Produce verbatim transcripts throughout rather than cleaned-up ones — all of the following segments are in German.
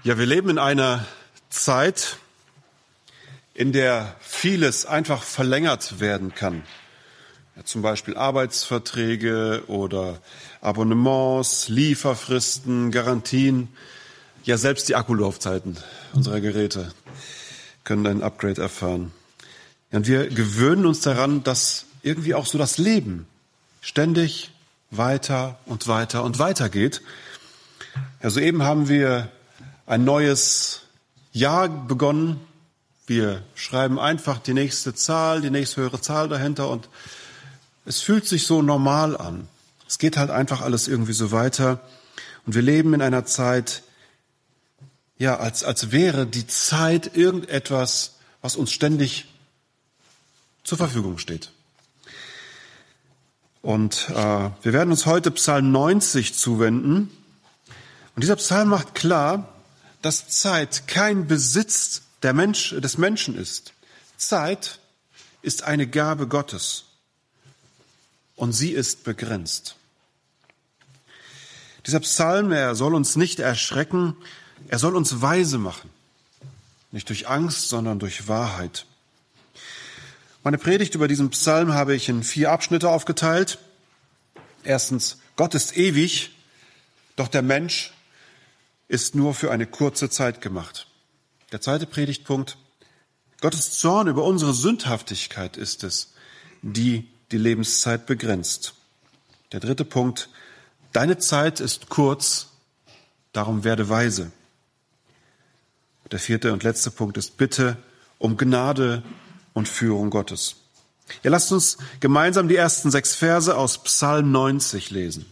Ja, wir leben in einer Zeit, in der vieles einfach verlängert werden kann. Ja, zum Beispiel Arbeitsverträge oder Abonnements, Lieferfristen, Garantien. Ja, selbst die Akkulaufzeiten unserer Geräte können ein Upgrade erfahren. Ja, und wir gewöhnen uns daran, dass irgendwie auch so das Leben ständig weiter und weiter und weiter geht. Ja, soeben haben wir ein neues Jahr begonnen. Wir schreiben einfach die nächste Zahl, die nächste höhere Zahl dahinter und es fühlt sich so normal an. Es geht halt einfach alles irgendwie so weiter und wir leben in einer Zeit, ja, als, als wäre die Zeit irgendetwas, was uns ständig zur Verfügung steht. Und äh, wir werden uns heute Psalm neunzig zuwenden. Und dieser Psalm macht klar, dass Zeit kein Besitz der Mensch, des Menschen ist. Zeit ist eine Gabe Gottes und sie ist begrenzt. Dieser Psalm, er soll uns nicht erschrecken, er soll uns weise machen. Nicht durch Angst, sondern durch Wahrheit. Meine Predigt über diesen Psalm habe ich in vier Abschnitte aufgeteilt. Erstens, Gott ist ewig, doch der Mensch ist nur für eine kurze Zeit gemacht. Der zweite Predigtpunkt, Gottes Zorn über unsere Sündhaftigkeit ist es, die die Lebenszeit begrenzt. Der dritte Punkt, deine Zeit ist kurz, darum werde weise. Der vierte und letzte Punkt ist Bitte um Gnade und Führung Gottes. Ja, lasst uns gemeinsam die ersten sechs Verse aus Psalm neunzig lesen.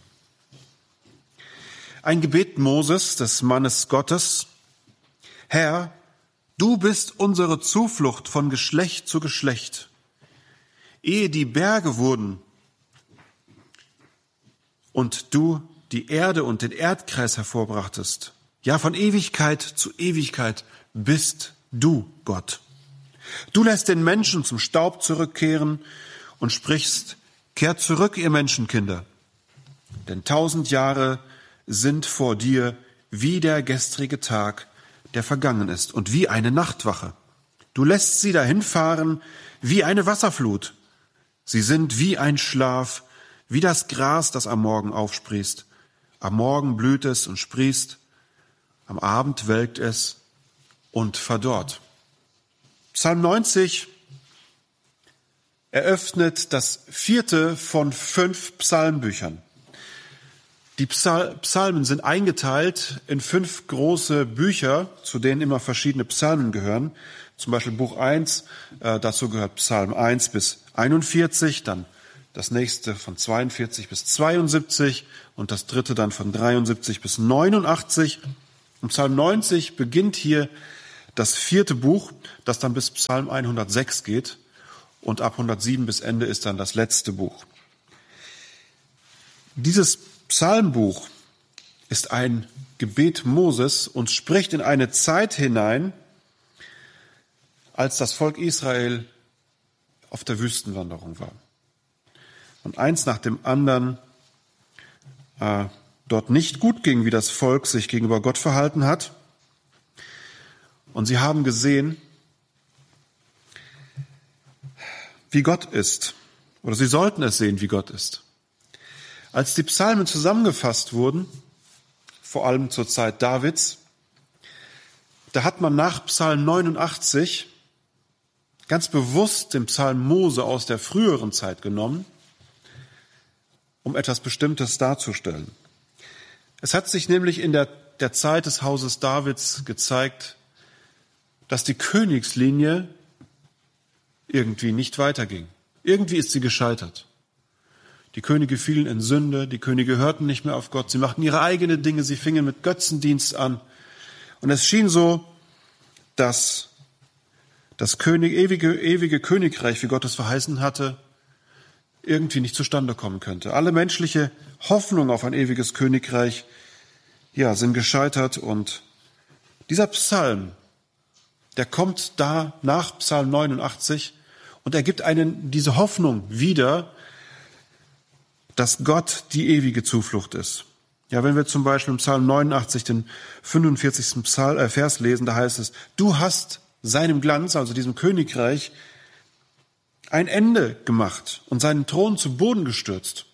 Ein Gebet Moses, des Mannes Gottes. Herr, du bist unsere Zuflucht von Geschlecht zu Geschlecht. Ehe die Berge wurden und du die Erde und den Erdkreis hervorbrachtest, ja, von Ewigkeit zu Ewigkeit bist du Gott. Du lässt den Menschen zum Staub zurückkehren und sprichst, kehrt zurück, ihr Menschenkinder. Denn tausend Jahre sind vor dir wie der gestrige Tag, der vergangen ist, und wie eine Nachtwache. Du lässt sie dahinfahren wie eine Wasserflut. Sie sind wie ein Schlaf, wie das Gras, das am Morgen aufsprießt. Am Morgen blüht es und sprießt, am Abend welkt es und verdorrt. Psalm neunzig eröffnet das vierte von fünf Psalmbüchern. Die Psalmen sind eingeteilt in fünf große Bücher, zu denen immer verschiedene Psalmen gehören. Zum Beispiel Buch eins, äh, dazu gehört Psalm eins bis einundvierzig, dann das nächste von zweiundvierzig bis zweiundsiebzig und das dritte dann von dreiundsiebzig bis neunundachtzig. Und Psalm neunzig beginnt hier das vierte Buch, das dann bis Psalm hundertsechs geht und ab hundertsieben bis Ende ist dann das letzte Buch. Dieses Psalmbuch ist ein Gebet Moses und spricht in eine Zeit hinein, als das Volk Israel auf der Wüstenwanderung war. Und eins nach dem anderen äh, dort nicht gut ging, wie das Volk sich gegenüber Gott verhalten hat. Und sie haben gesehen, wie Gott ist. Oder sie sollten es sehen, wie Gott ist. Als die Psalmen zusammengefasst wurden, vor allem zur Zeit Davids, da hat man nach Psalm neunundachtzig ganz bewusst den Psalm Mose aus der früheren Zeit genommen, um etwas Bestimmtes darzustellen. Es hat sich nämlich in der, der Zeit des Hauses Davids gezeigt, dass die Königslinie irgendwie nicht weiterging. Irgendwie ist sie gescheitert. Die Könige fielen in Sünde, die Könige hörten nicht mehr auf Gott, sie machten ihre eigenen Dinge, sie fingen mit Götzendienst an. Und es schien so, dass das König, ewige, ewige Königreich, wie Gott es verheißen hatte, irgendwie nicht zustande kommen könnte. Alle menschliche Hoffnung auf ein ewiges Königreich, ja, sind gescheitert. Und dieser Psalm, der kommt da nach Psalm neunundachtzig und er gibt einen diese Hoffnung wieder, dass Gott die ewige Zuflucht ist. Ja, wenn wir zum Beispiel im Psalm neunundachtzig den fünfundvierzigsten Psal, äh, Vers lesen, da heißt es, du hast seinem Glanz, also diesem Königreich, ein Ende gemacht und seinen Thron zu Boden gestürzt.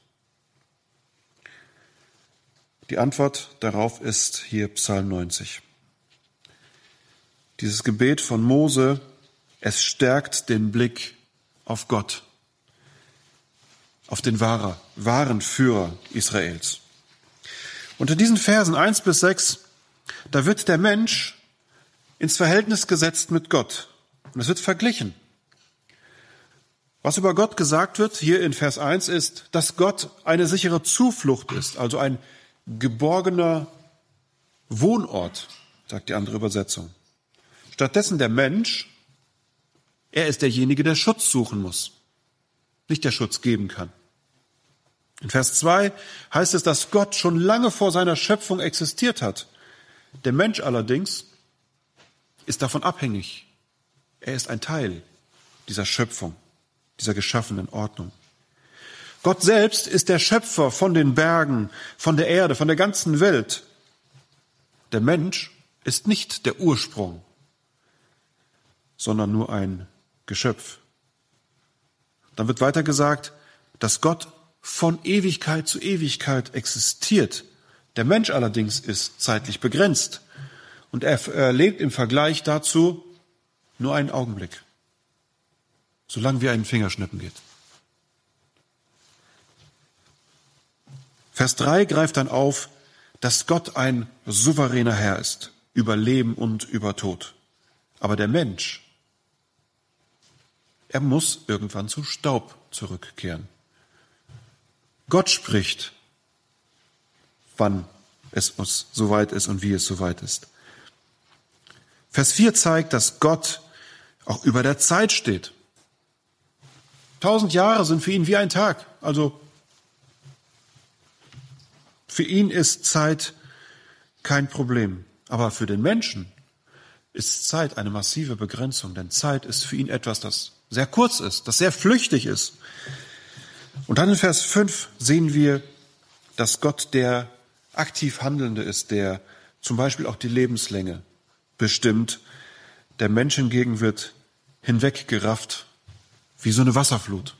Die Antwort darauf ist hier Psalm neunzig. Dieses Gebet von Mose, es stärkt den Blick auf Gott, auf den wahrer, wahren Führer Israels. Und in diesen Versen eins bis sechs, da wird der Mensch ins Verhältnis gesetzt mit Gott. Und es wird verglichen. Was über Gott gesagt wird, hier in Vers eins, ist, dass Gott eine sichere Zuflucht ist, also ein geborgener Wohnort, sagt die andere Übersetzung. Stattdessen der Mensch, er ist derjenige, der Schutz suchen muss, nicht der Schutz geben kann. In Vers zwei heißt es, dass Gott schon lange vor seiner Schöpfung existiert hat. Der Mensch allerdings ist davon abhängig. Er ist ein Teil dieser Schöpfung, dieser geschaffenen Ordnung. Gott selbst ist der Schöpfer von den Bergen, von der Erde, von der ganzen Welt. Der Mensch ist nicht der Ursprung, sondern nur ein Geschöpf. Dann wird weiter gesagt, dass Gott von Ewigkeit zu Ewigkeit existiert. Der Mensch allerdings ist zeitlich begrenzt und er erlebt im Vergleich dazu nur einen Augenblick, solange wie einen Fingerschnippen geht. Vers drei greift dann auf, dass Gott ein souveräner Herr ist, über Leben und über Tod. Aber der Mensch, er muss irgendwann zu Staub zurückkehren. Gott spricht, wann es uns soweit ist und wie es soweit ist. Vers vier zeigt, dass Gott auch über der Zeit steht. Tausend Jahre sind für ihn wie ein Tag. Also für ihn ist Zeit kein Problem. Aber für den Menschen ist Zeit eine massive Begrenzung. Denn Zeit ist für ihn etwas, das sehr kurz ist, das sehr flüchtig ist. Und dann in Vers fünf sehen wir, dass Gott der aktiv Handelnde ist, der zum Beispiel auch die Lebenslänge bestimmt. Der Mensch hingegen wird hinweggerafft wie so eine Wasserflut.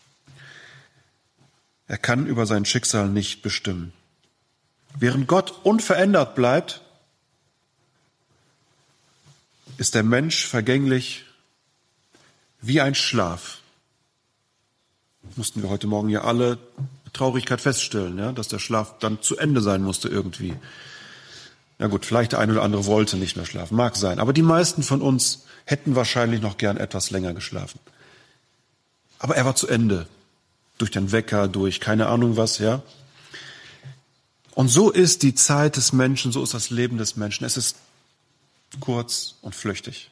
Er kann über sein Schicksal nicht bestimmen. Während Gott unverändert bleibt, ist der Mensch vergänglich wie ein Schlaf. Mussten wir heute Morgen ja alle mit Traurigkeit feststellen, ja, dass der Schlaf dann zu Ende sein musste irgendwie. Na gut, vielleicht der eine oder andere wollte nicht mehr schlafen, mag sein. Aber die meisten von uns hätten wahrscheinlich noch gern etwas länger geschlafen. Aber er war zu Ende. Durch den Wecker, durch keine Ahnung was, ja. Und so ist die Zeit des Menschen, so ist das Leben des Menschen. Es ist kurz und flüchtig.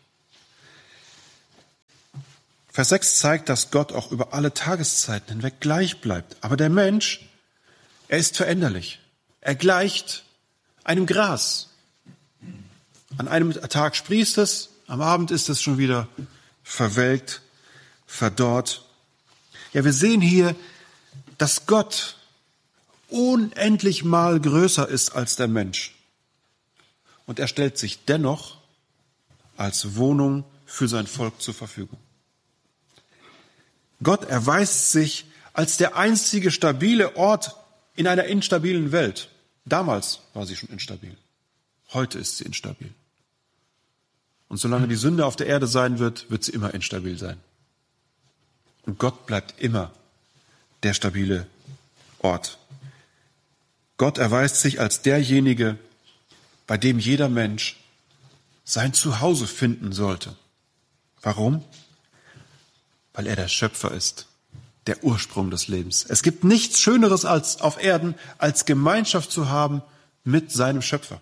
Vers sechs zeigt, dass Gott auch über alle Tageszeiten hinweg gleich bleibt. Aber der Mensch, er ist veränderlich. Er gleicht einem Gras. An einem Tag sprießt es, am Abend ist es schon wieder verwelkt, verdorrt. Ja, wir sehen hier, dass Gott unendlich mal größer ist als der Mensch. Und er stellt sich dennoch als Wohnung für sein Volk zur Verfügung. Gott erweist sich als der einzige stabile Ort in einer instabilen Welt. Damals war sie schon instabil. Heute ist sie instabil. Und solange die Sünde auf der Erde sein wird, wird sie immer instabil sein. Und Gott bleibt immer der stabile Ort. Gott erweist sich als derjenige, bei dem jeder Mensch sein Zuhause finden sollte. Warum? Weil er der Schöpfer ist, der Ursprung des Lebens. Es gibt nichts Schöneres als auf Erden, als Gemeinschaft zu haben mit seinem Schöpfer.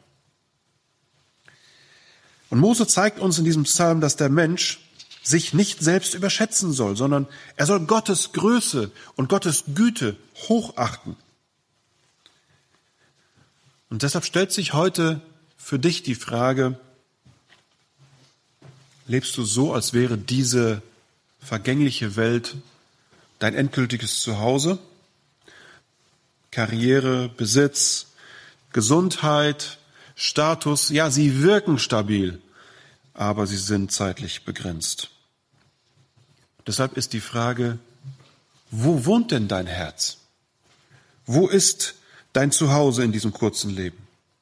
Und Mose zeigt uns in diesem Psalm, dass der Mensch sich nicht selbst überschätzen soll, sondern er soll Gottes Größe und Gottes Güte hochachten. Und deshalb stellt sich heute für dich die Frage, lebst du so, als wäre diese vergängliche Welt dein endgültiges Zuhause? Karriere, Besitz, Gesundheit, Status, ja, sie wirken stabil, aber sie sind zeitlich begrenzt. Deshalb ist die Frage, wo wohnt denn dein Herz? Wo ist dein Zuhause in diesem kurzen Leben?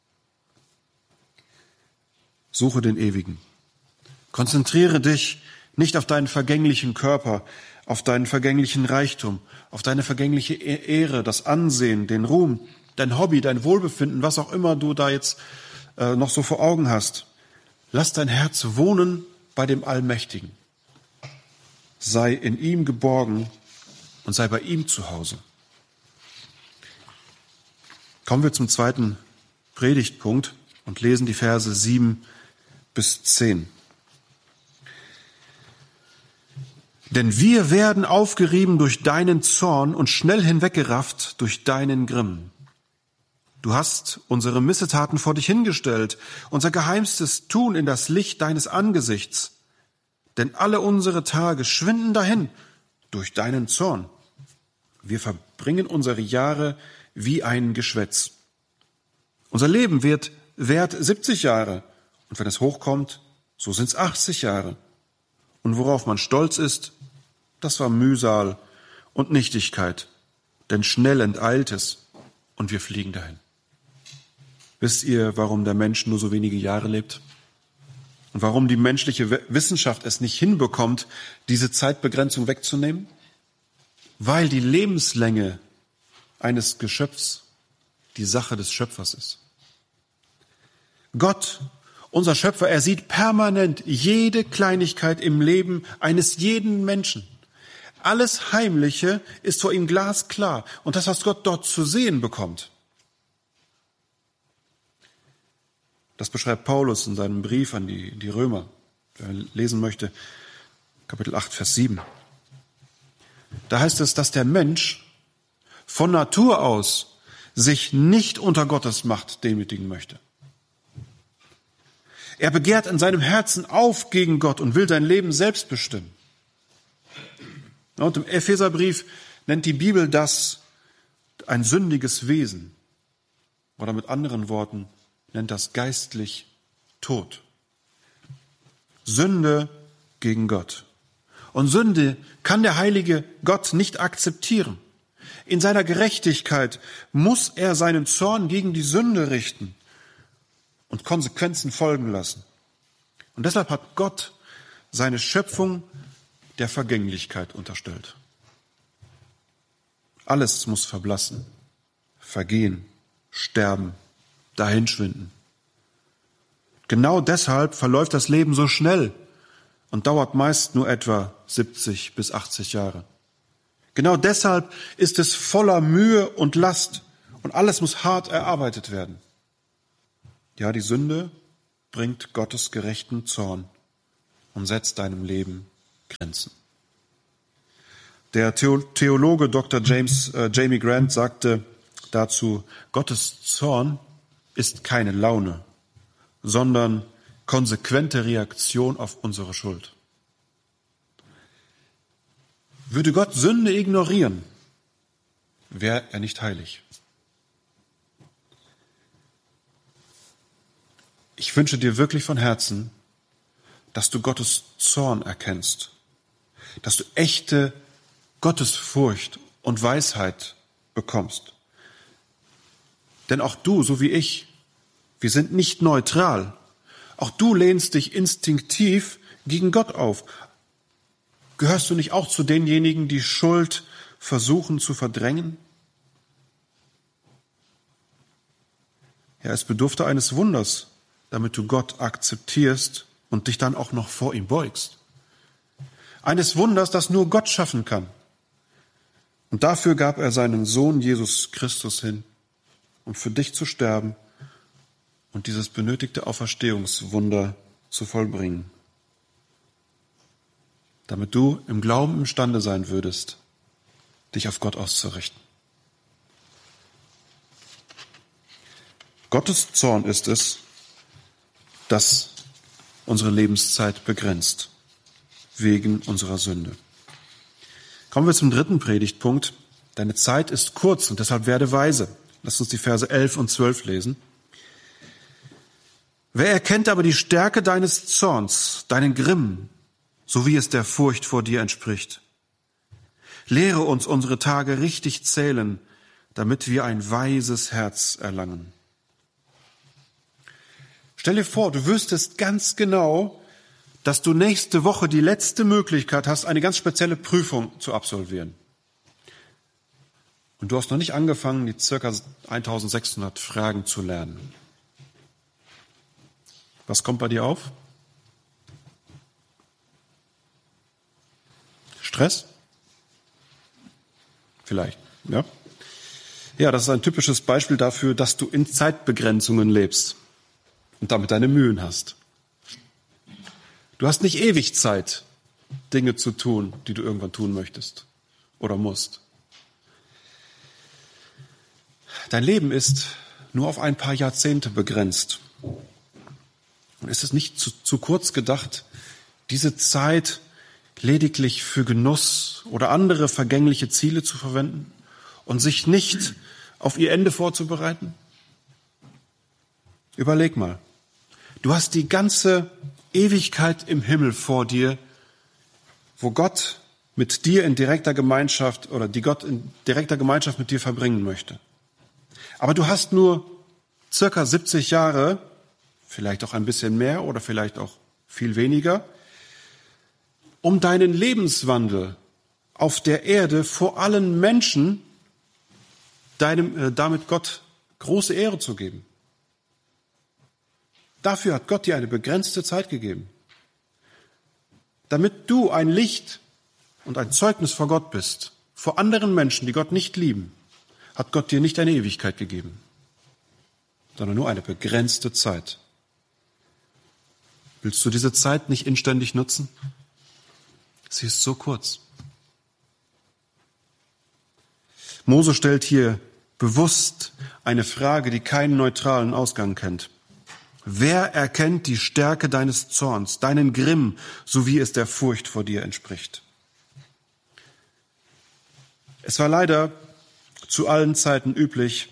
Suche den Ewigen. Konzentriere dich nicht auf deinen vergänglichen Körper, auf deinen vergänglichen Reichtum, auf deine vergängliche Ehre, das Ansehen, den Ruhm, dein Hobby, dein Wohlbefinden, was auch immer du da jetzt äh, noch so vor Augen hast. Lass dein Herz wohnen bei dem Allmächtigen. Sei in ihm geborgen und sei bei ihm zu Hause. Kommen wir zum zweiten Predigtpunkt und lesen die Verse sieben bis zehn. Denn wir werden aufgerieben durch deinen Zorn und schnell hinweggerafft durch deinen Grimm. Du hast unsere Missetaten vor dich hingestellt, unser geheimstes Tun in das Licht deines Angesichts. Denn alle unsere Tage schwinden dahin durch deinen Zorn. Wir verbringen unsere Jahre wie ein Geschwätz. Unser Leben wird wert siebzig Jahre, und wenn es hochkommt, so sind es achtzig Jahre. Und worauf man stolz ist, das war Mühsal und Nichtigkeit, denn schnell enteilt es und wir fliegen dahin. Wisst ihr, warum der Mensch nur so wenige Jahre lebt? Und warum die menschliche Wissenschaft es nicht hinbekommt, diese Zeitbegrenzung wegzunehmen? Weil die Lebenslänge eines Geschöpfs die Sache des Schöpfers ist. Gott, unser Schöpfer, er sieht permanent jede Kleinigkeit im Leben eines jeden Menschen. Alles Heimliche ist vor ihm glasklar. Und das, was Gott dort zu sehen bekommt, das beschreibt Paulus in seinem Brief an die, die Römer, wer lesen möchte, Kapitel acht, Vers sieben. Da heißt es, dass der Mensch von Natur aus sich nicht unter Gottes Macht demütigen möchte. Er begehrt in seinem Herzen auf gegen Gott und will sein Leben selbst bestimmen. Und im Epheserbrief nennt die Bibel das ein sündiges Wesen. Oder mit anderen Worten nennt das geistlich tot. Sünde gegen Gott. Und Sünde kann der heilige Gott nicht akzeptieren. In seiner Gerechtigkeit muss er seinen Zorn gegen die Sünde richten und Konsequenzen folgen lassen. Und deshalb hat Gott seine Schöpfung der Vergänglichkeit unterstellt. Alles muss verblassen, vergehen, sterben, dahinschwinden. Genau deshalb verläuft das Leben so schnell und dauert meist nur etwa siebzig bis achtzig Jahre. Genau deshalb ist es voller Mühe und Last und alles muss hart erarbeitet werden. Ja, die Sünde bringt Gottes gerechten Zorn und setzt deinem Leben Grenzen. Der Theologe Doktor James, äh, Jamie Grant sagte dazu, Gottes Zorn ist keine Laune, sondern konsequente Reaktion auf unsere Schuld. Würde Gott Sünde ignorieren, wäre er nicht heilig. Ich wünsche dir wirklich von Herzen, dass du Gottes Zorn erkennst, dass du echte Gottesfurcht und Weisheit bekommst. Denn auch du, so wie ich, wir sind nicht neutral. Auch du lehnst dich instinktiv gegen Gott auf. Gehörst du nicht auch zu denjenigen, die Schuld versuchen zu verdrängen? Ja, es bedurfte eines Wunders, damit du Gott akzeptierst und dich dann auch noch vor ihm beugst. Eines Wunders, das nur Gott schaffen kann. Und dafür gab er seinen Sohn Jesus Christus hin, um für dich zu sterben und dieses benötigte Auferstehungswunder zu vollbringen. Damit du im Glauben imstande sein würdest, dich auf Gott auszurichten. Gottes Zorn ist es, das unsere Lebenszeit begrenzt, wegen unserer Sünde. Kommen wir zum dritten Predigtpunkt. Deine Zeit ist kurz und deshalb werde weise. Lass uns die Verse elf und zwölf lesen. Wer erkennt aber die Stärke deines Zorns, deinen Grimm, so wie es der Furcht vor dir entspricht? Lehre uns unsere Tage richtig zählen, damit wir ein weises Herz erlangen. Stell dir vor, du wüsstest ganz genau, dass du nächste Woche die letzte Möglichkeit hast, eine ganz spezielle Prüfung zu absolvieren. Und du hast noch nicht angefangen, die circa eintausendsechshundert Fragen zu lernen. Was kommt bei dir auf? Stress? Vielleicht, ja. Ja, das ist ein typisches Beispiel dafür, dass du in Zeitbegrenzungen lebst und damit deine Mühen hast. Du hast nicht ewig Zeit, Dinge zu tun, die du irgendwann tun möchtest oder musst. Dein Leben ist nur auf ein paar Jahrzehnte begrenzt. Und ist es nicht zu, zu kurz gedacht, diese Zeit lediglich für Genuss oder andere vergängliche Ziele zu verwenden und sich nicht auf ihr Ende vorzubereiten? Überleg mal. Du hast die ganze Ewigkeit im Himmel vor dir, wo Gott mit dir in direkter Gemeinschaft oder die Gott in direkter Gemeinschaft mit dir verbringen möchte. Aber du hast nur circa siebzig Jahre, vielleicht auch ein bisschen mehr oder vielleicht auch viel weniger, um deinen Lebenswandel auf der Erde vor allen Menschen deinem, äh, damit Gott große Ehre zu geben. Dafür hat Gott dir eine begrenzte Zeit gegeben. Damit du ein Licht und ein Zeugnis vor Gott bist, vor anderen Menschen, die Gott nicht lieben, hat Gott dir nicht eine Ewigkeit gegeben, sondern nur eine begrenzte Zeit. Willst du diese Zeit nicht inständig nutzen? Sie ist so kurz. Mose stellt hier bewusst eine Frage, die keinen neutralen Ausgang kennt. Wer erkennt die Stärke deines Zorns, deinen Grimm, so wie es der Furcht vor dir entspricht? Es war leider zu allen Zeiten üblich,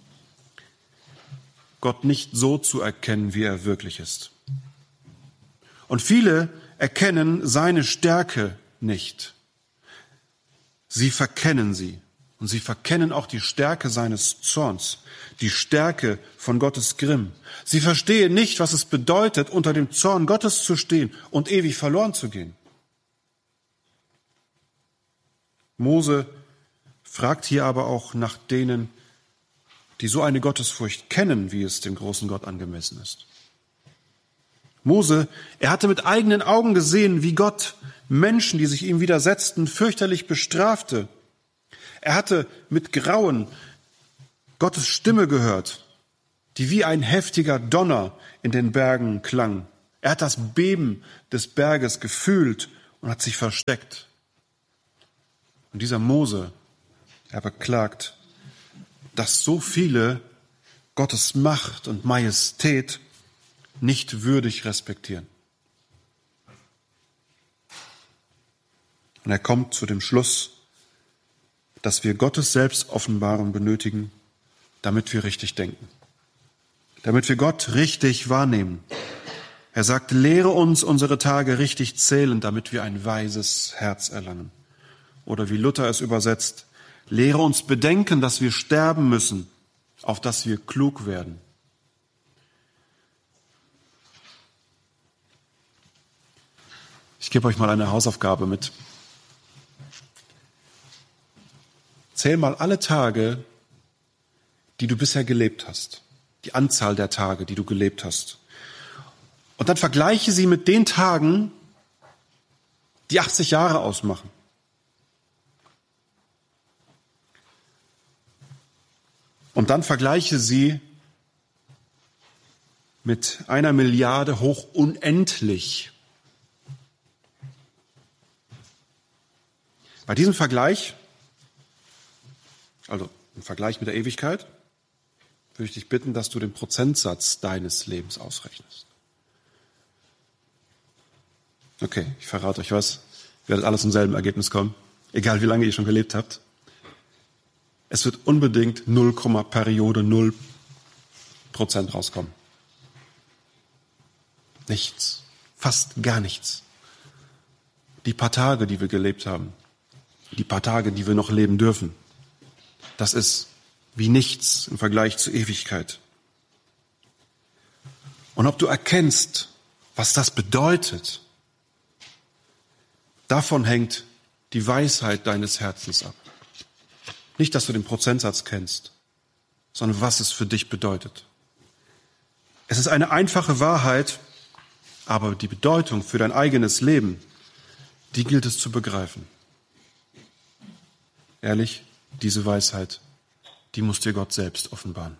Gott nicht so zu erkennen, wie er wirklich ist. Und viele erkennen seine Stärke nicht. Sie verkennen sie. Und sie verkennen auch die Stärke seines Zorns, die Stärke von Gottes Grimm. Sie verstehen nicht, was es bedeutet, unter dem Zorn Gottes zu stehen und ewig verloren zu gehen. Mose fragt hier aber auch nach denen, die so eine Gottesfurcht kennen, wie es dem großen Gott angemessen ist. Mose, er hatte mit eigenen Augen gesehen, wie Gott Menschen, die sich ihm widersetzten, fürchterlich bestrafte. Er hatte mit Grauen Gottes Stimme gehört, die wie ein heftiger Donner in den Bergen klang. Er hat das Beben des Berges gefühlt und hat sich versteckt. Und dieser Mose, er beklagt, dass so viele Gottes Macht und Majestät nicht würdig respektieren. Und er kommt zu dem Schluss, dass wir Gottes Selbstoffenbarung benötigen, damit wir richtig denken, damit wir Gott richtig wahrnehmen. Er sagt, lehre uns unsere Tage richtig zählen, damit wir ein weises Herz erlangen. Oder wie Luther es übersetzt, lehre uns bedenken, dass wir sterben müssen, auf dass wir klug werden. Ich gebe euch mal eine Hausaufgabe mit. Zähl mal alle Tage, die du bisher gelebt hast. Die Anzahl der Tage, die du gelebt hast. Und dann vergleiche sie mit den Tagen, die achtzig Jahre ausmachen. Und dann vergleiche sie mit einer Milliarde hoch unendlich. Bei diesem Vergleich, also im Vergleich mit der Ewigkeit, würde ich dich bitten, dass du den Prozentsatz deines Lebens ausrechnest. Okay, ich verrate euch was. Ihr werdet alle zum selben Ergebnis kommen, egal wie lange ihr schon gelebt habt. es wird unbedingt null, Periode null Prozent rauskommen. Nichts. Fast gar nichts. Die paar Tage, die wir gelebt haben, die paar Tage, die wir noch leben dürfen, das ist wie nichts im Vergleich zur Ewigkeit. Und ob du erkennst, was das bedeutet, davon hängt die Weisheit deines Herzens ab. Nicht, dass du den Prozentsatz kennst, sondern was es für dich bedeutet. Es ist eine einfache Wahrheit, aber die Bedeutung für dein eigenes Leben, die gilt es zu begreifen. Ehrlich, diese Weisheit, die muss dir Gott selbst offenbaren.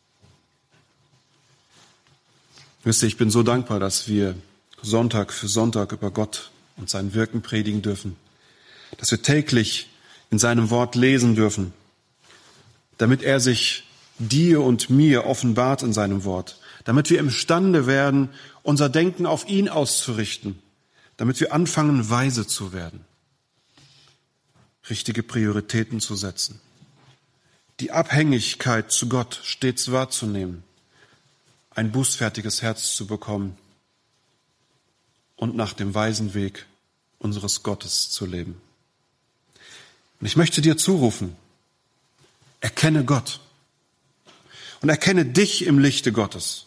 Wisst ihr, ich bin so dankbar, dass wir Sonntag für Sonntag über Gott und sein Wirken predigen dürfen, dass wir täglich in seinem Wort lesen dürfen, damit er sich dir und mir offenbart in seinem Wort, damit wir imstande werden, unser Denken auf ihn auszurichten, damit wir anfangen, weise zu werden, richtige Prioritäten zu setzen, die Abhängigkeit zu Gott stets wahrzunehmen, ein bußfertiges Herz zu bekommen und nach dem weisen Weg unseres Gottes zu leben. Und ich möchte dir zurufen, erkenne Gott und erkenne dich im Lichte Gottes.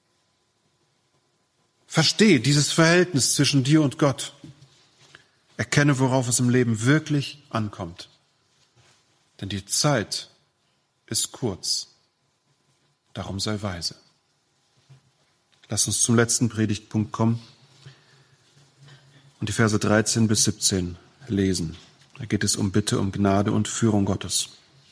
Verstehe dieses Verhältnis zwischen dir und Gott. Erkenne, worauf es im Leben wirklich ankommt. Denn die Zeit ist kurz. Darum sei weise. Lass uns zum letzten Predigtpunkt kommen und die Verse dreizehn bis siebzehn lesen. Da geht es um Bitte, um Gnade und Führung Gottes.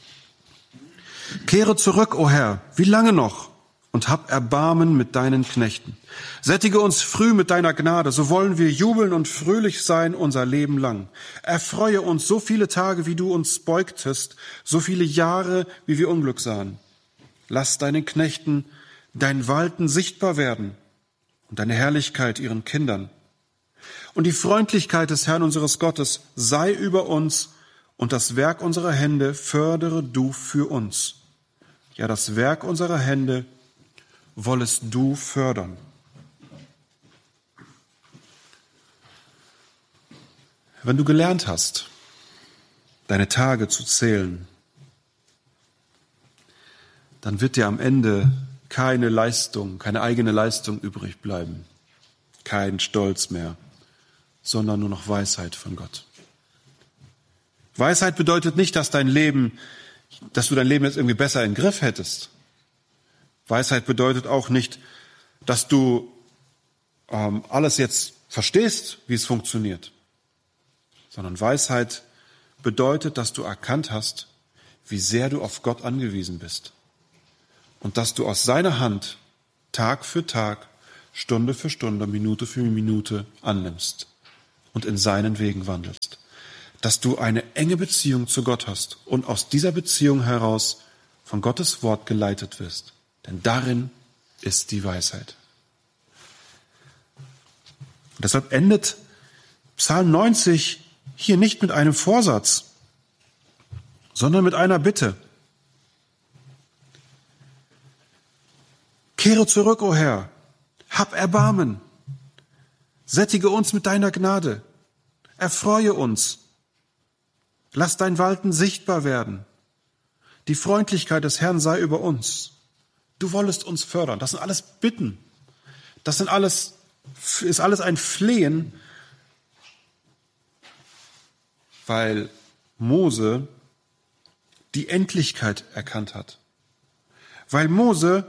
Kehre zurück, o Herr, wie lange noch? Und hab Erbarmen mit deinen Knechten. Sättige uns früh mit deiner Gnade, so wollen wir jubeln und fröhlich sein unser Leben lang. Erfreue uns so viele Tage, wie du uns beugtest, so viele Jahre, wie wir Unglück sahen. Lass deinen Knechten dein Walten sichtbar werden und deine Herrlichkeit ihren Kindern. Und die Freundlichkeit des Herrn unseres Gottes sei über uns und das Werk unserer Hände fördere du für uns. Ja, das Werk unserer Hände wollest du fördern. Wenn du gelernt hast, deine Tage zu zählen, dann wird dir am Ende keine Leistung, keine eigene Leistung übrig bleiben, kein Stolz mehr, sondern nur noch Weisheit von Gott. Weisheit bedeutet nicht, dass dein Leben, dass du dein Leben jetzt irgendwie besser im Griff hättest. Weisheit bedeutet auch nicht, dass du ähm, alles jetzt verstehst, wie es funktioniert, sondern Weisheit bedeutet, dass du erkannt hast, wie sehr du auf Gott angewiesen bist und dass du aus seiner Hand Tag für Tag, Stunde für Stunde, Minute für Minute annimmst und in seinen Wegen wandelst. Dass du eine enge Beziehung zu Gott hast und aus dieser Beziehung heraus von Gottes Wort geleitet wirst. Denn darin ist die Weisheit. Und deshalb endet Psalm neunzig hier nicht mit einem Vorsatz, sondern mit einer Bitte. Kehre zurück, o Herr, hab Erbarmen, sättige uns mit deiner Gnade, erfreue uns, lass dein Walten sichtbar werden, die Freundlichkeit des Herrn sei über uns. Du wollest uns fördern. Das sind alles Bitten. Das sind alles, ist alles ein Flehen, weil Mose die Endlichkeit erkannt hat. Weil Mose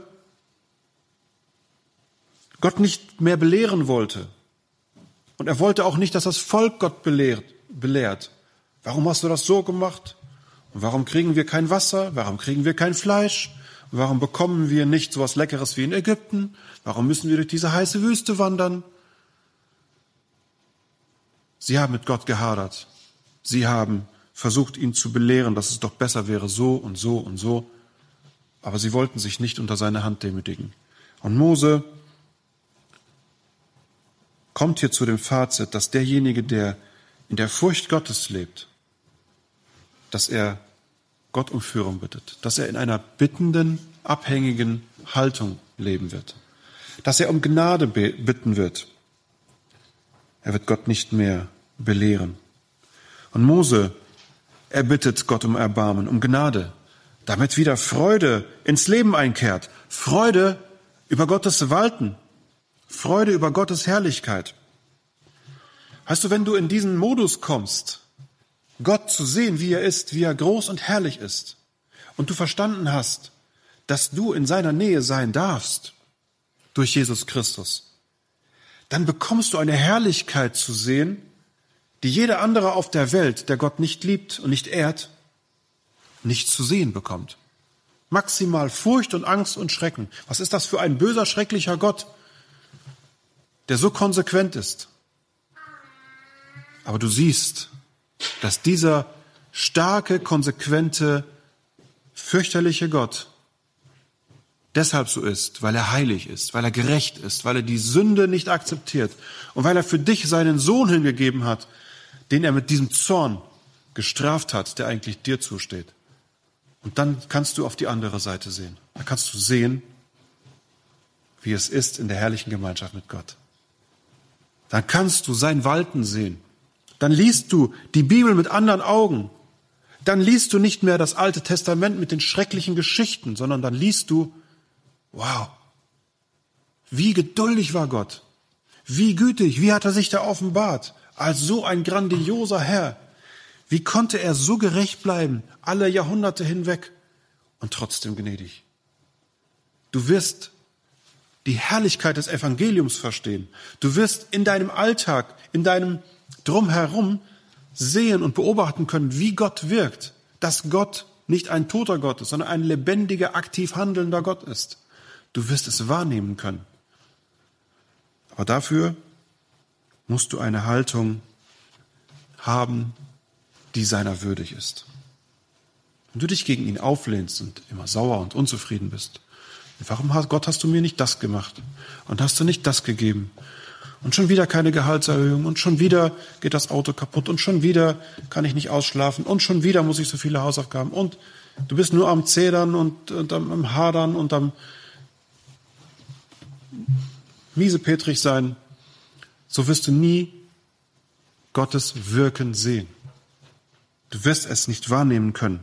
Gott nicht mehr belehren wollte. Und er wollte auch nicht, dass das Volk Gott belehrt. belehrt. Warum hast du das so gemacht? Und warum kriegen wir kein Wasser? Warum kriegen wir kein Fleisch? Warum bekommen wir nicht so etwas Leckeres wie in Ägypten? Warum müssen wir durch diese heiße Wüste wandern? Sie haben mit Gott gehadert. Sie haben versucht, ihn zu belehren, dass es doch besser wäre, so und so und so. Aber sie wollten sich nicht unter seine Hand demütigen. Und Mose kommt hier zu dem Fazit, dass derjenige, der in der Furcht Gottes lebt, dass er Gott um Führung bittet, dass er in einer bittenden, abhängigen Haltung leben wird, dass er um Gnade bitten wird. Er wird Gott nicht mehr belehren. Und Mose, er bittet Gott um Erbarmen, um Gnade, damit wieder Freude ins Leben einkehrt. Freude über Gottes Walten, Freude über Gottes Herrlichkeit. Weißt du, wenn du in diesen Modus kommst, Gott zu sehen, wie er ist, wie er groß und herrlich ist, und du verstanden hast, dass du in seiner Nähe sein darfst durch Jesus Christus, dann bekommst du eine Herrlichkeit zu sehen, die jeder andere auf der Welt, der Gott nicht liebt und nicht ehrt, nicht zu sehen bekommt. Maximal Furcht und Angst und Schrecken. Was ist das für ein böser, schrecklicher Gott, der so konsequent ist? Aber du siehst, dass dieser starke, konsequente, fürchterliche Gott deshalb so ist, weil er heilig ist, weil er gerecht ist, weil er die Sünde nicht akzeptiert und weil er für dich seinen Sohn hingegeben hat, den er mit diesem Zorn gestraft hat, der eigentlich dir zusteht. Und dann kannst du auf die andere Seite sehen. Da kannst du sehen, wie es ist in der herrlichen Gemeinschaft mit Gott. Dann kannst du sein Walten sehen. Dann liest du die Bibel mit anderen Augen. Dann liest du nicht mehr das Alte Testament mit den schrecklichen Geschichten, sondern dann liest du, wow, wie geduldig war Gott, wie gütig, wie hat er sich da offenbart, als so ein grandioser Herr. Wie konnte er so gerecht bleiben, alle Jahrhunderte hinweg und trotzdem gnädig? Du wirst die Herrlichkeit des Evangeliums verstehen. Du wirst in deinem Alltag, in deinem Drumherum sehen und beobachten können, wie Gott wirkt. Dass Gott nicht ein toter Gott ist, sondern ein lebendiger, aktiv handelnder Gott ist. Du wirst es wahrnehmen können. Aber dafür musst du eine Haltung haben, die seiner würdig ist. Wenn du dich gegen ihn auflehnst und immer sauer und unzufrieden bist, warum, Gott, hast du mir nicht das gemacht und hast du nicht das gegeben? Und schon wieder keine Gehaltserhöhung und schon wieder geht das Auto kaputt und schon wieder kann ich nicht ausschlafen und schon wieder muss ich so viele Hausaufgaben und du bist nur am Zedern und, und am, am Hadern und am miesepetrig sein. So wirst du nie Gottes Wirken sehen. Du wirst es nicht wahrnehmen können.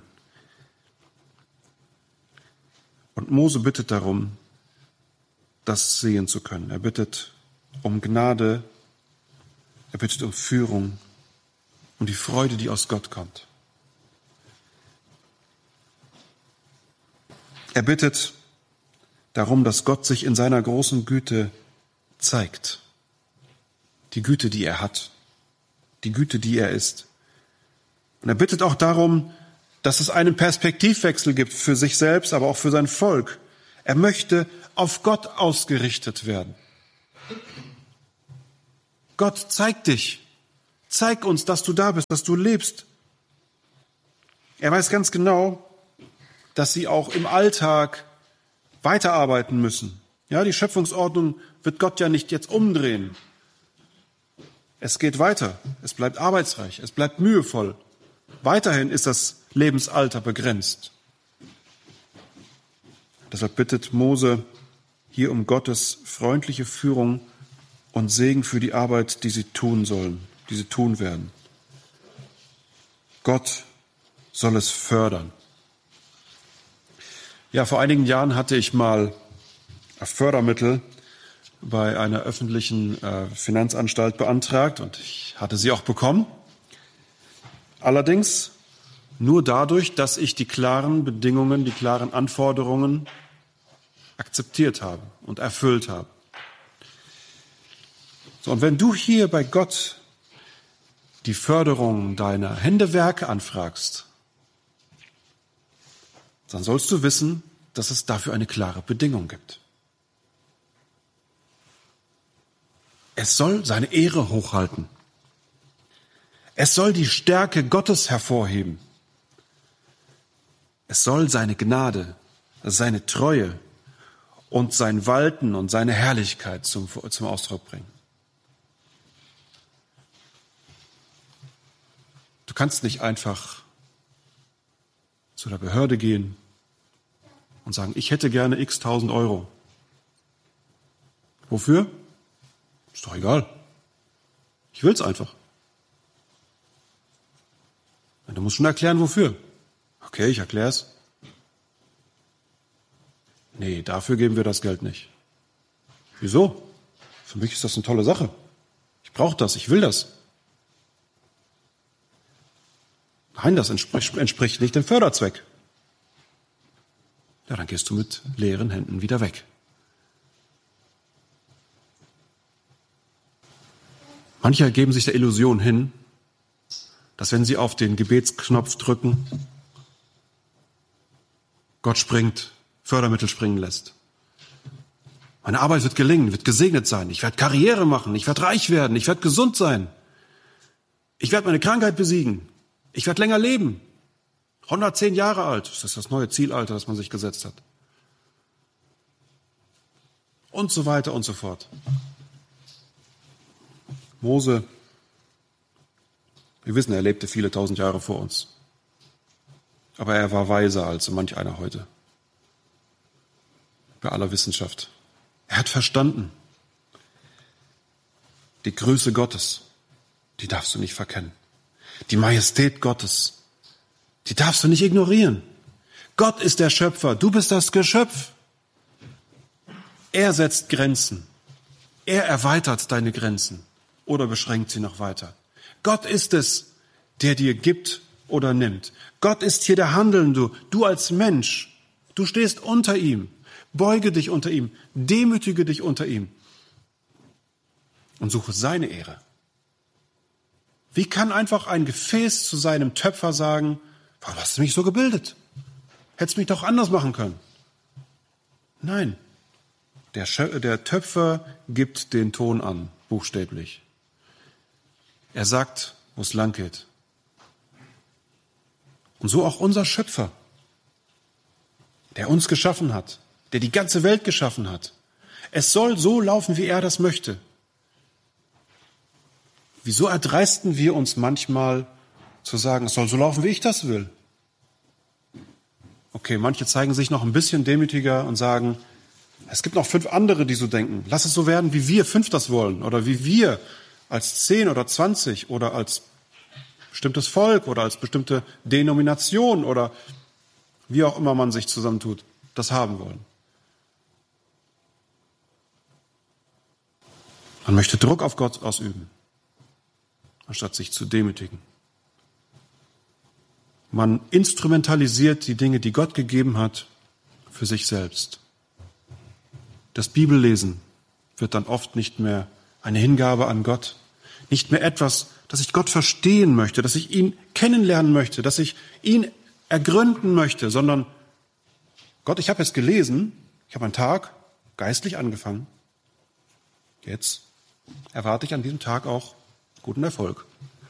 Und Mose bittet darum, das sehen zu können. Er bittet um Gnade, er bittet um Führung, um die Freude, die aus Gott kommt. Er bittet darum, dass Gott sich in seiner großen Güte zeigt. Die Güte, die er hat, die Güte, die er ist. Und er bittet auch darum, dass es einen Perspektivwechsel gibt für sich selbst, aber auch für sein Volk. Er möchte auf Gott ausgerichtet werden. Gott, zeig dich. Zeig uns, dass du da bist, dass du lebst. Er weiß ganz genau, dass sie auch im Alltag weiterarbeiten müssen. Ja, die Schöpfungsordnung wird Gott ja nicht jetzt umdrehen. Es geht weiter. Es bleibt arbeitsreich. Es bleibt mühevoll. Weiterhin ist das Lebensalter begrenzt. Deshalb bittet Mose hier um Gottes freundliche Führung und Segen für die Arbeit, die sie tun sollen, die sie tun werden. Gott soll es fördern. Ja, vor einigen Jahren hatte ich mal Fördermittel bei einer öffentlichen äh, Finanzanstalt beantragt und ich hatte sie auch bekommen. Allerdings nur dadurch, dass ich die klaren Bedingungen, die klaren Anforderungen akzeptiert habe und erfüllt habe. So, und wenn du hier bei Gott die Förderung deiner Händewerke anfragst, dann sollst du wissen, dass es dafür eine klare Bedingung gibt. Es soll seine Ehre hochhalten. Es soll die Stärke Gottes hervorheben. Es soll seine Gnade, seine Treue und sein Walten und seine Herrlichkeit zum, zum Ausdruck bringen. Du kannst nicht einfach zu der Behörde gehen und sagen, ich hätte gerne x tausend Euro. Wofür? Ist doch egal. Ich will's einfach. Du musst schon erklären, wofür. Okay, ich erkläre es. Nee, dafür geben wir das Geld nicht. Wieso? Für mich ist das eine tolle Sache. Ich brauche das, ich will das. Nein, das entspricht, entspricht nicht dem Förderzweck. Ja, dann gehst du mit leeren Händen wieder weg. Manche geben sich der Illusion hin, dass wenn sie auf den Gebetsknopf drücken, Gott springt, Fördermittel springen lässt. Meine Arbeit wird gelingen, wird gesegnet sein. Ich werde Karriere machen, ich werde reich werden, ich werde gesund sein. Ich werde meine Krankheit besiegen. Ich werde länger leben. hundertzehn Jahre alt, das ist das neue Zielalter, das man sich gesetzt hat. Und so weiter und so fort. Mose, wir wissen, er lebte viele tausend Jahre vor uns. Aber er war weiser als so manch einer heute. Bei aller Wissenschaft. Er hat verstanden, die Größe Gottes, die darfst du nicht verkennen. Die Majestät Gottes, die darfst du nicht ignorieren. Gott ist der Schöpfer, du bist das Geschöpf. Er setzt Grenzen. Er erweitert deine Grenzen oder beschränkt sie noch weiter. Gott ist es, der dir gibt oder nimmt. Gott ist hier der Handelnde. Du als Mensch, du stehst unter ihm. Beuge dich unter ihm, demütige dich unter ihm und suche seine Ehre. Wie kann einfach ein Gefäß zu seinem Töpfer sagen, warum hast du mich so gebildet? Hättest mich doch anders machen können. Nein, der, Schö- der Töpfer gibt den Ton an, buchstäblich. Er sagt, wo es lang geht. Und so auch unser Schöpfer, der uns geschaffen hat, der die ganze Welt geschaffen hat. Es soll so laufen, wie er das möchte. Wieso erdreisten wir uns manchmal zu sagen, es soll so laufen, wie ich das will? Okay, manche zeigen sich noch ein bisschen demütiger und sagen, es gibt noch fünf andere, die so denken. Lass es so werden, wie wir fünf das wollen oder wie wir als zehn oder zwanzig oder als bestimmtes Volk oder als bestimmte Denomination oder wie auch immer man sich zusammentut, das haben wollen. Man möchte Druck auf Gott ausüben, anstatt sich zu demütigen. Man instrumentalisiert die Dinge, die Gott gegeben hat, für sich selbst. Das Bibellesen wird dann oft nicht mehr eine Hingabe an Gott, nicht mehr etwas, dass ich Gott verstehen möchte, dass ich ihn kennenlernen möchte, dass ich ihn ergründen möchte, sondern Gott, ich habe jetzt gelesen, ich habe einen Tag geistlich angefangen. Jetzt erwarte ich an diesem Tag auch guten Erfolg.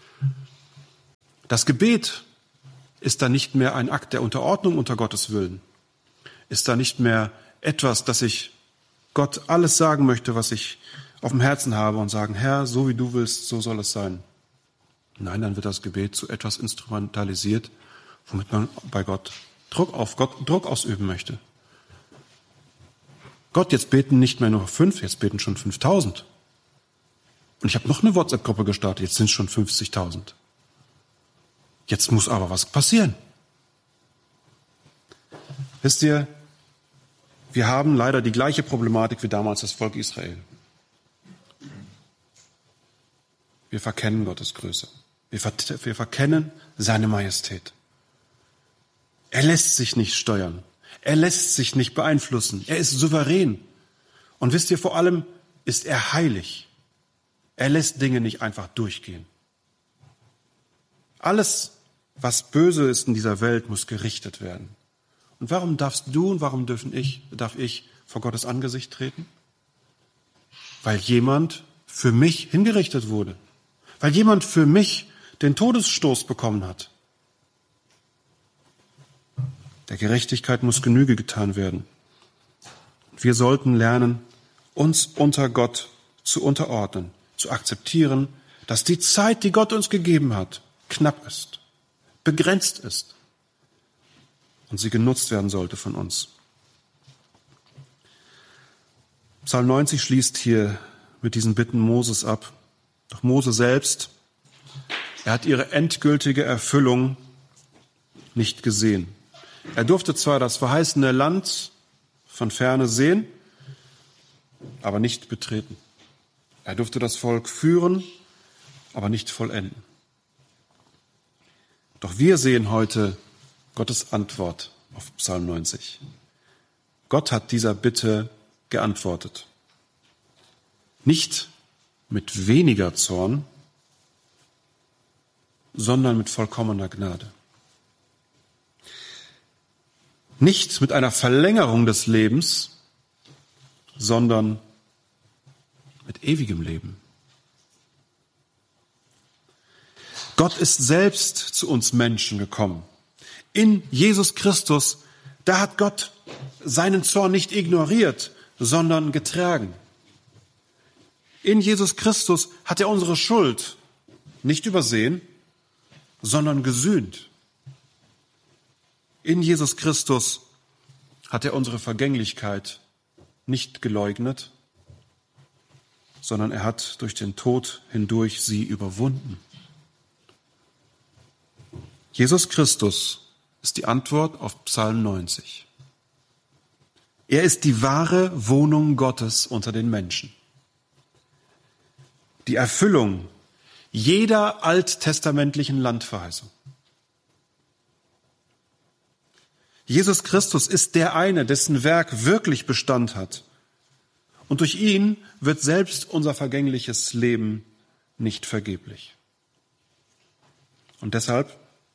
Das Gebet ist da nicht mehr ein Akt der Unterordnung unter Gottes Willen. Ist da nicht mehr etwas, dass ich Gott alles sagen möchte, was ich auf dem Herzen habe und sagen, Herr, so wie du willst, so soll es sein. Nein, dann wird das Gebet zu etwas instrumentalisiert, womit man bei Gott Druck auf Gott Druck ausüben möchte. Gott, jetzt beten nicht mehr nur fünf, jetzt beten schon fünftausend. Und ich habe noch eine WhatsApp-Gruppe gestartet, jetzt sind es schon fünfzigtausend. Jetzt muss aber was passieren. Wisst ihr, wir haben leider die gleiche Problematik wie damals das Volk Israel. Wir verkennen Gottes Größe. Wir, ver- wir verkennen seine Majestät. Er lässt sich nicht steuern. Er lässt sich nicht beeinflussen. Er ist souverän. Und wisst ihr, vor allem ist er heilig. Er lässt Dinge nicht einfach durchgehen. Alles, was böse ist in dieser Welt, muss gerichtet werden. Und warum darfst du und warum dürfen ich, darf ich vor Gottes Angesicht treten? Weil jemand für mich hingerichtet wurde. Weil jemand für mich den Todesstoß bekommen hat. Der Gerechtigkeit muss Genüge getan werden. Wir sollten lernen, uns unter Gott zu unterordnen, zu akzeptieren, dass die Zeit, die Gott uns gegeben hat, knapp ist, begrenzt ist. und sie genutzt werden sollte von uns. Psalm neunzig schließt hier mit diesen Bitten Moses ab. Doch Mose selbst, er hat ihre endgültige Erfüllung nicht gesehen. Er durfte zwar das verheißene Land von Ferne sehen, aber nicht betreten. Er durfte das Volk führen, aber nicht vollenden. Doch wir sehen heute Gottes Antwort auf Psalm neunzig. Gott hat dieser Bitte geantwortet. Nicht mit weniger Zorn, sondern mit vollkommener Gnade. Nicht mit einer Verlängerung des Lebens, sondern mit ewigem Leben. Gott ist selbst zu uns Menschen gekommen. In Jesus Christus, da hat Gott seinen Zorn nicht ignoriert, sondern getragen. In Jesus Christus hat er unsere Schuld nicht übersehen, sondern gesühnt. In Jesus Christus hat er unsere Vergänglichkeit nicht geleugnet, sondern er hat durch den Tod hindurch sie überwunden. Jesus Christus ist die Antwort auf Psalm neunzig. Er ist die wahre Wohnung Gottes unter den Menschen. Die Erfüllung jeder alttestamentlichen Landverheißung. Jesus Christus ist der eine, dessen Werk wirklich Bestand hat. Und durch ihn wird selbst unser vergängliches Leben nicht vergeblich. Und deshalb,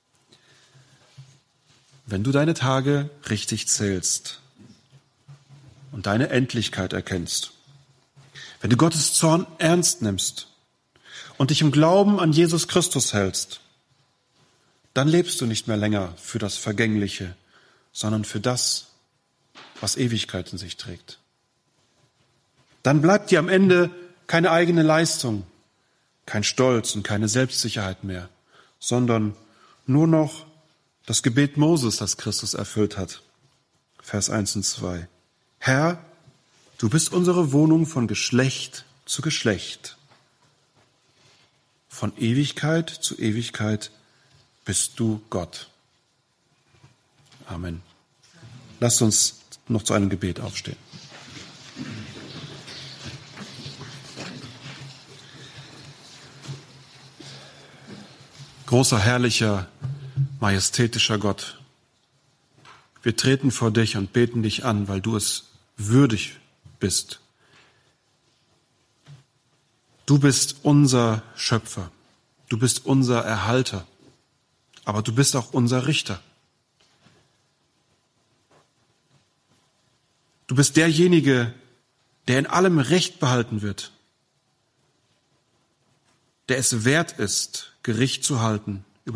wenn du deine Tage richtig zählst und deine Endlichkeit erkennst, wenn du Gottes Zorn ernst nimmst und dich im Glauben an Jesus Christus hältst, dann lebst du nicht mehr länger für das Vergängliche, sondern für das, was Ewigkeit in sich trägt. Dann bleibt dir am Ende keine eigene Leistung, kein Stolz und keine Selbstsicherheit mehr, sondern nur noch das Gebet Moses, das Christus erfüllt hat. Vers eins und zwei. Herr, du bist unsere Wohnung von Geschlecht zu Geschlecht. Von Ewigkeit zu Ewigkeit bist du Gott. Amen. Lasst uns noch zu einem Gebet aufstehen. Großer, herrlicher, majestätischer Gott, wir treten vor dich und beten dich an, weil du es würdig bist. Du bist unser Schöpfer, du bist unser Erhalter, aber du bist auch unser Richter. Du bist derjenige, der in allem Recht behalten wird, der es wert ist, Gericht zu halten